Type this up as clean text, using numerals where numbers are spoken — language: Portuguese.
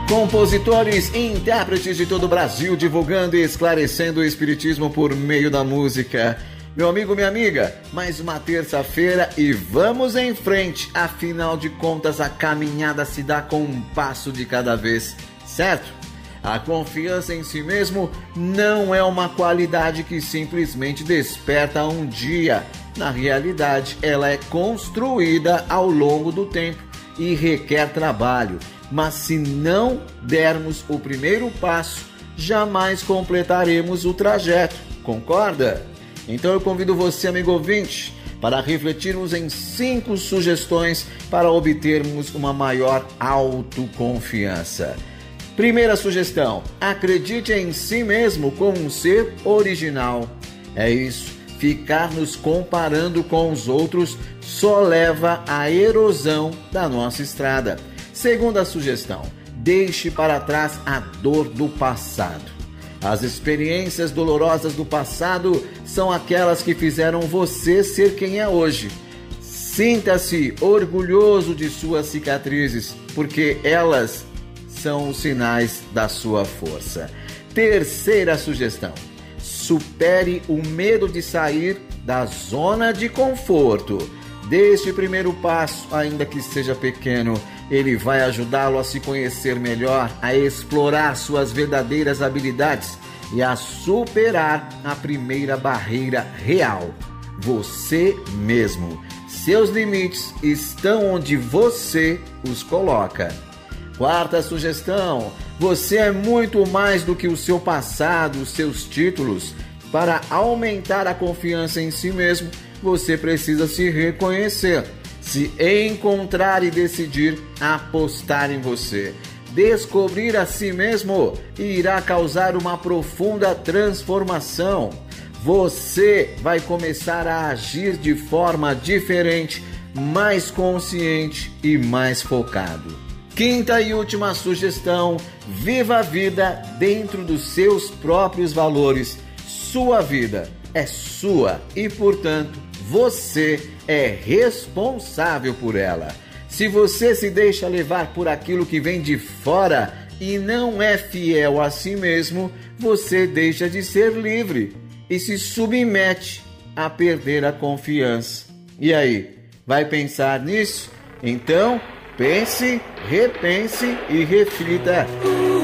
Compositores e intérpretes de todo o Brasil divulgando e esclarecendo o espiritismo por meio da música. Meu amigo, minha amiga, mais uma terça-feira e vamos em frente. Afinal de contas, a caminhada se dá com um passo de cada vez, certo? A confiança em si mesmo não é uma qualidade que simplesmente desperta um dia. Na realidade, ela é construída ao longo do tempo e requer trabalho. Mas se não dermos o primeiro passo, jamais completaremos o trajeto. Concorda? Então eu convido você, amigo ouvinte, para refletirmos em 5 sugestões para obtermos uma maior autoconfiança. Primeira sugestão: acredite em si mesmo como um ser original. É isso, ficar nos comparando com os outros só leva à erosão da nossa estrada. Segunda sugestão: deixe para trás a dor do passado. As experiências dolorosas do passado são aquelas que fizeram você ser quem é hoje. Sinta-se orgulhoso de suas cicatrizes, porque elas são os sinais da sua força. Terceira sugestão: supere o medo de sair da zona de conforto. Deste primeiro passo, ainda que seja pequeno, ele vai ajudá-lo a se conhecer melhor, a explorar suas verdadeiras habilidades e a superar a primeira barreira real: você mesmo. Seus limites estão onde você os coloca. Quarta sugestão: você é muito mais do que o seu passado, os seus títulos. Para aumentar a confiança em si mesmo, você precisa se reconhecer, se encontrar e decidir apostar em você. Descobrir a si mesmo irá causar uma profunda transformação. Você vai começar a agir de forma diferente, mais consciente e mais focado. Quinta e última sugestão: viva a vida dentro dos seus próprios valores. Sua vida é sua e, portanto, você é responsável por ela. Se você se deixa levar por aquilo que vem de fora e não é fiel a si mesmo, você deixa de ser livre e se submete a perder a confiança. E aí, vai pensar nisso? Então, pense, repense e reflita.